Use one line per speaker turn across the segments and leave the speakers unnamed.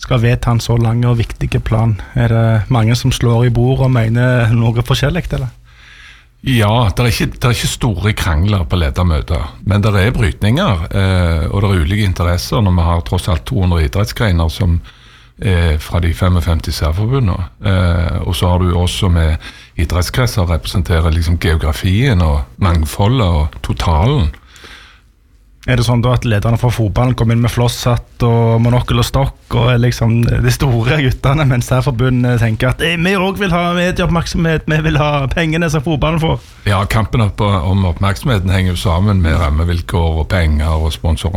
skal vedta en så lang og viktig plan? Det mange som slår i bord og mener noe forskjellig, eller?
Ja, det er ikke store krangler på ledermøter, men det brytninger, og det ulike interesser når vi har tross alt 200 idrettsgreiner som fra de 55 særforbundene. Og så har du også med idrettskretser representerer liksom geografien og mangfoldet og totalen.
Det sånn da at lederne fra fotballen kommer inn med flosshatt og monokkel og stokk og liksom de store guttene, mens særforbundet tenker at vi også vil ha medieoppmerksomhet, vi vil ha pengene som fotballen får? Ja,
kampen om oppmerksomheten henger jo sammen med rammevilkår og penger og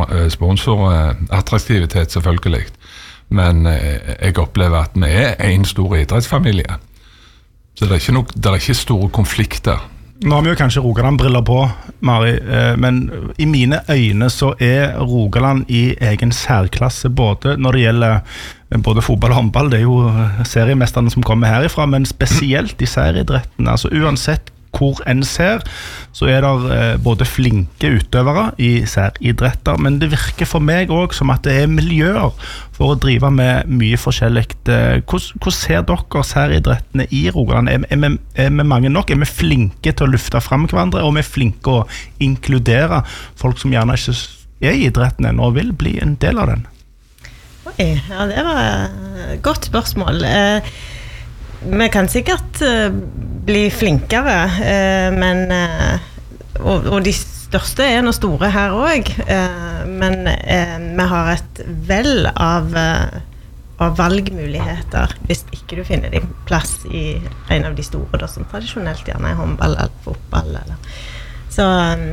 sponsorattraktivitet selvfølgelig. Men jeg opplever at vi en stor idrettsfamilie. Så det er ikke store konflikter.
Nå har vi jo kanskje Rogaland-briller på, Mari, men i mine øyne så Rogaland i egen særklasse, både når det gjelder både fotball og håndball, det jo seriemesterne som kommer herifra, men spesielt i serieidretten. Altså uansett hvor en ser, så det både flinke utøvere i særidretter, men det virker for meg også som at det miljøer for å drive med mye forskjellig. Hvordan ser dere særidrettene i Rogaland? Vi mange nok? Vi flinke til å lufte frem hverandre, og vi flinke å inkludere folk som gjerne ikke i idretten ennå og vil bli en del av den?
Oi, ja, det var et godt spørsmål. Vi kan sikkert bli flinkere, men og de største noe store her også, men vi har et vel av valgmuligheter hvis ikke du finner din plass i en av de store da, som tradisjonelt gjerne håndball eller fotball så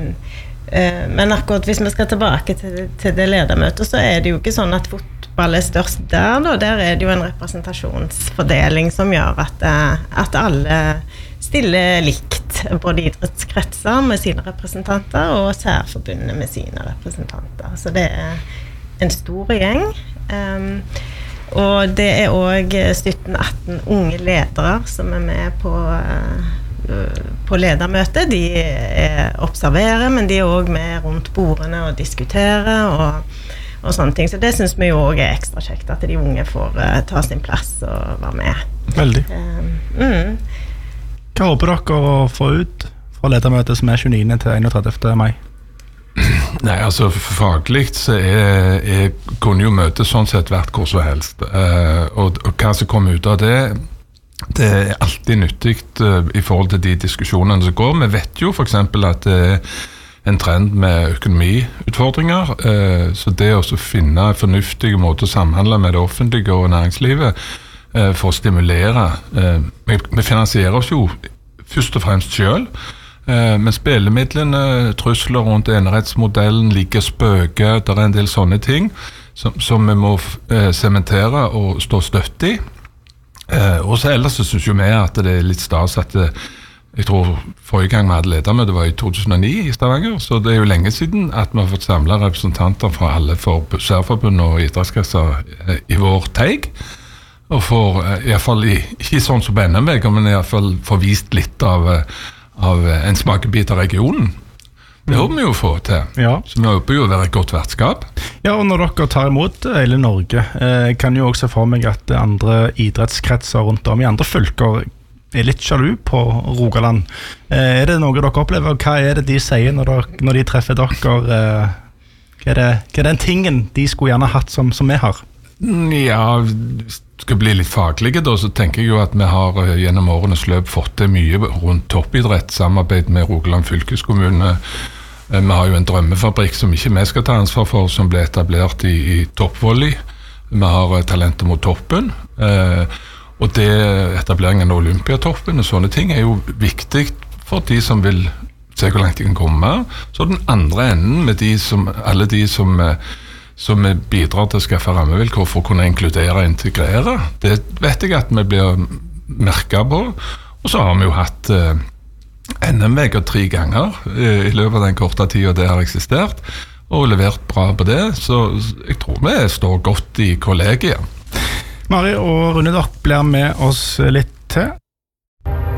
men akkurat hvis vi skal tilbake til det ledermøtet, så det jo ikke sånn at fotball størst der da, der det jo en representasjonsfordeling som gjør at alle stiller likt, både idrettskretser med sine representanter og særforbundene med sine representanter. Så det en stor gjeng, og det også 17-18 unge ledere som med på ledermøte. De observerer, men de også med rundt bordene og diskuterer og sånne ting. Så det synes vi jo også ekstra kjekt, at de unge får ta sin plass og være med.
Veldig. Hva håper dere å få ut fra ledermøtet som 29. til 31. mai?
Nei, altså fagligt så kunne jo møtet sånn sett vært hvor som helst. Og hva som kommer ut av det alltid nyttigt i forhold til de diskusjonene som går. Vi vet jo for eksempel at det en trend med økonomiutfordringer, så det å finne en fornuftig måte å samhandle med det offentlige og næringslivet for å stimulere. Vi finansierer oss jo først og fremst selv, men spillemidlene, trusler rundt enerettsmodellen, like spøke, det en del sånne ting som vi må sementere og stå støtt i. Og så ellers så synes jo vi at det litt stas at jeg tror forrige gang vi hadde ledermøte var i 2009 i Stavanger, så det jo lenge siden at vi har fått samlet representanter fra alle særforbund og idrettskretser i vår teig, og får i hvert fall ikke sånn som på NM, men i hvert fall får vist litt av en smakebit av regionen. Det håper vi jo få til, så vi håper jo å være et godt vertskap.
Ja, og når dere tar imot hele Norge, kan jo også se for meg at andre idrettskretser rundt om i andre fylker litt sjalu på Rogaland. Det noe dere opplever? Hva det de sier når de treffer dere? Hva den tingen de skulle gjerne hatt som vi har?
Ja, skal bli litt faglige da, så tenker jeg jo at vi har gjennom årenes løp fått det mye rundt toppidrett, samarbeid med Rogaland fylkeskommune. Vi har jo en drømmefabrikk som ikke vi skal ta ansvar for, som ble etablert i toppvolley. Vi har Talenter mot toppen, og det etableringen av Olympiatoppen og sånne ting jo viktig for de som vil se hvor langt de kan komme. Så den andre enden med alle de som bidrar til å skaffe rammevilkår for å kunne inkludere og integrere. Det vet jeg at vi blir merket på. Og så har vi jo hatt NM-veger 3 ganger i løpet av den korte tiden det har eksistert, og levert bra på det. Så jeg tror vi står godt i kollegiet.
Mari og Rune, dere blir med oss litt til.